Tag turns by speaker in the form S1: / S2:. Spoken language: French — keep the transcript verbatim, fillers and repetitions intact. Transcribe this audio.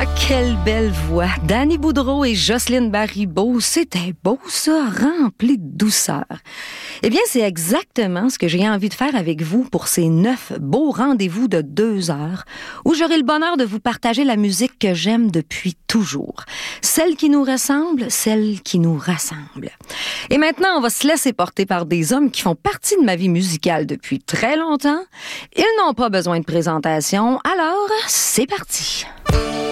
S1: quelle belle voix! Danny Boudreau et Jocelyne Baribeau, c'était beau ça, rempli de douceur. Eh bien, c'est exactement ce que j'ai envie de faire avec vous pour ces neuf beaux rendez-vous de deux heures, où j'aurai le bonheur de vous partager la musique que j'aime depuis toujours. Celle qui nous ressemble, celle qui nous rassemble. Et maintenant, on va se laisser porter par des hommes qui font partie de ma vie musicale depuis très longtemps. Ils n'ont pas besoin de présentation, alors c'est parti!